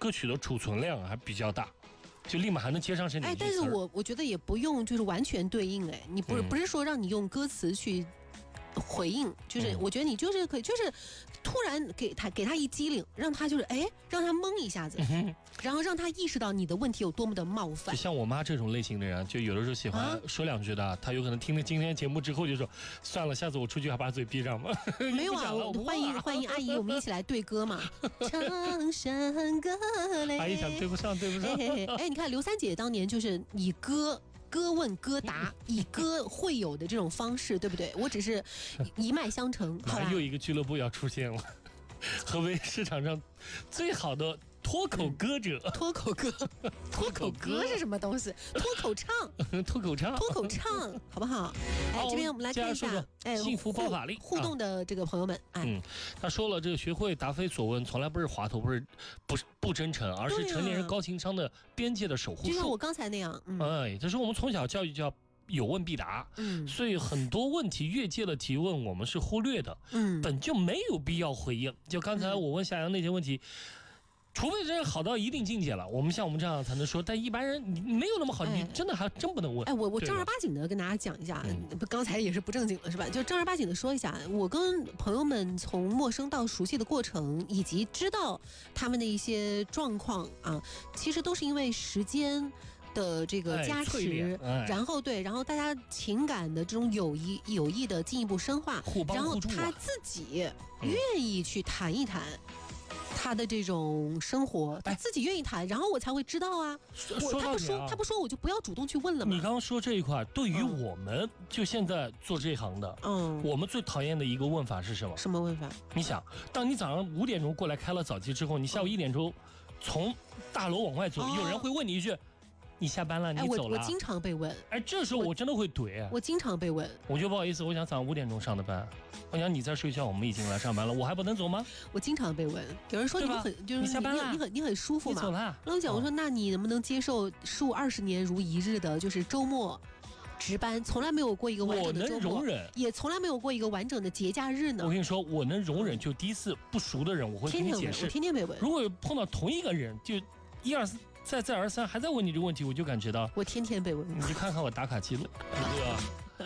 歌曲的储存量还比较大，就立马还能接上身哪句词。 但是我觉得也不用就是完全对应你不是说让你用歌词去回应，就是我觉得你就是可以，就是突然给他一机灵，让他就是让他懵一下子，然后让他意识到你的问题有多么的冒犯。 就像我妈这种类型的人，就有的时候喜欢说两句的，她有可能听了今天节目之后就说，算了，下次我出去还把嘴闭上吧。 没有啊，欢迎阿姨，我们一起来对歌嘛。唱山歌嘞， 阿姨想对不上。 你看刘三姐当年就是以歌问歌答，以歌会友的这种方式，对不对？我只是一脉相承。好吧， 又一个俱乐部要出现了，何为市场上最好的脱口歌者？ 脱口歌是什么东西？脱口唱，好不好？这边我们来看一下， 幸福包法令互动的这个朋友们， 他说了，这个学会答非所问，从来不是滑头，不真诚，而是成年人高情商的边界的守护术。 就像我刚才那样， 这是我们从小教育叫有问必答，所以很多问题越界的提问我们是忽略的，本就没有必要回应。就刚才我问夏阳那些问题。除非真是好到一定境界了，我们像我们这样才能说，但一般人你没有那么好，你真的还真不能问。 我正儿八经的跟大家讲一下，刚才也是不正经的是吧？就正儿八经的说一下，我跟朋友们从陌生到熟悉的过程，以及知道他们的一些状况啊，其实都是因为时间的这个加持，然后大家情感的这种友谊的进一步深化，然后他自己愿意去谈一谈。他的这种生活，他自己愿意谈，然后我才会知道啊。他不说，我就不要主动去问了嘛。 你刚刚说这一块，对于我们就现在做这行的，我们最讨厌的一个问法是什么？ 什么问法？ 你想，当你早上5点钟过来开了早机之后，你下午1点钟从大楼往外走，有人会问你一句。你下班了，你走了。 我经常被问。 这时候我真的会怼。 我经常被问。 我就不好意思，我想早上5点钟上的班，我想你在睡觉，我们已经来上班了，我还不能走吗？ 我经常被问，有人说你很就是你下班了， 你很舒服嘛。 你走了。 然后我讲，我说那你能不能接受15-20年如一日的，就是周末值班，从来没有过一个完整的周末， 我能容忍， 也从来没有过一个完整的节假日呢。 我跟你说，我能容忍，就第一次不熟的人，我会跟你解释。 我天天被问。 如果有碰到同一个人，就1、2、4。再而三还在问你这个问题，我就感觉到我天天被问。 你去看看我打卡记录，对吧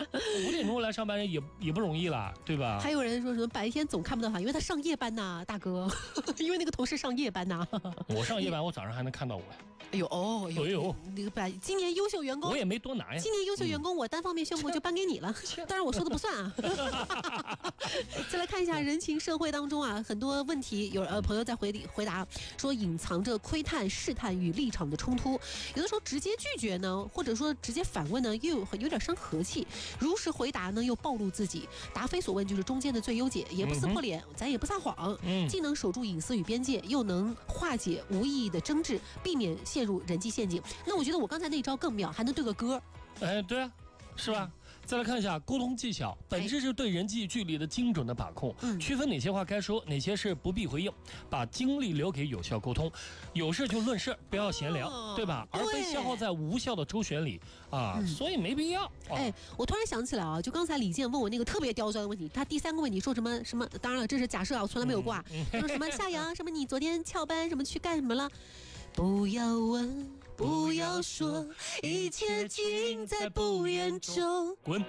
？5点钟来上班人也不容易啦，对吧？ 还有人说什么白天总看不到他，因为他上夜班呐，大哥，因为那个同事上夜班呐。 我上夜班，我早上还能看到我。 哎呦，那个今年优秀员工， 我也没多拿呀。 今年优秀员工，我单方面宣布就颁给你了，当然我说的不算啊。再来看一下人情社会当中啊，很多问题有朋友在回答说，隐藏着窥探、试探与立场的冲突，有的时候直接拒绝呢，或者说直接反问呢，又有点伤和气；如实回答呢，又暴露自己。答非所问就是中间的最优解，也不撕破脸，咱也不撒谎，既能守住隐私与边界，又能化解无意义的争执，避免陷入人际陷阱。那我觉得我刚才那一招更妙，还能对个歌。 对啊，是吧？再来看一下沟通技巧，本质是对人际距离的精准的把控，区分哪些话该说，哪些是不必回应，把精力留给有效沟通，有事就论事，不要闲聊，对吧？而非消耗在无效的周旋里啊，所以没必要。 我突然想起来啊，就刚才李健问我那个特别刁钻的问题，他第3个问题说什么，当然了，这是假设啊，我从来没有过啊，说什么夏阳，什么你昨天翘班，什么去干什么了？不要问。不要说，一切尽在不言中。 滚！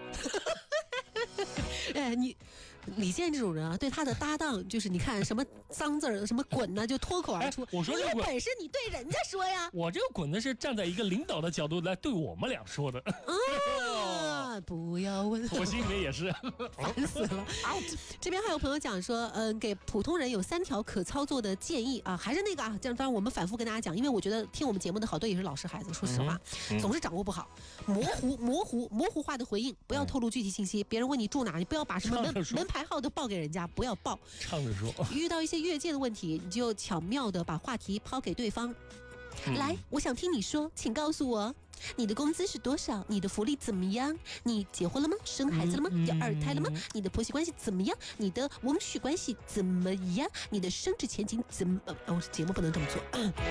李健这种人啊，对他的搭档就是你看什么脏字儿，什么滚呢，就脱口而出。 我说这个滚，本事你对人家说呀。 我这个滚呢是站在一个领导的角度来对我们俩说的。 不要问， 我心里面也是烦死了。这边还有朋友讲说，给普通人有3条可操作的建议啊，还是那个啊，这样当然我们反复跟大家讲，因为我觉得听我们节目的好多也是老实孩子，说实话，总是掌握不好，模糊化的回应，不要透露具体信息。别人问你住哪，你不要把什么门牌号都报给人家，不要报。 唱着说。 遇到一些越界的问题，你就巧妙的把话题抛给对方。来，我想听你说，请告诉我。你的工资是多少？你的福利怎么样？你结婚了吗？生孩子了吗？要2胎了吗？你的婆媳关系怎么样？你的翁婿关系怎么样？你的升职前景怎么？节目不能这么做。